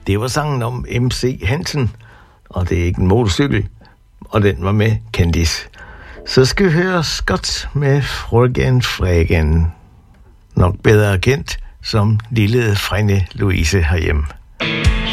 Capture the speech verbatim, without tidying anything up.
Det var sangen om M C Hansen, og det er ikke en motorcykel, og den var med Candice. Så skal vi høre Scott med Frøken Fregen, nok bedre kendt som lille Frænde Louise herhjemme.